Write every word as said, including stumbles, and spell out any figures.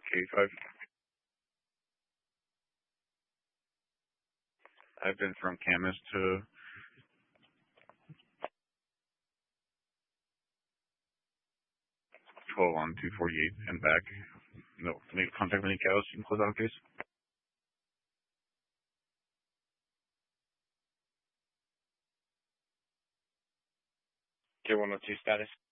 eighty-five. I've been from Camas to twelve on two forty-eight and back. No, make contact with any cows. You can close out case. Tier one oh two status.